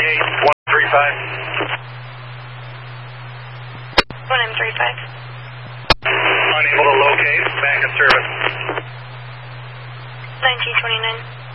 locate 135. 1M35. Unable to locate. Back in service. 1929.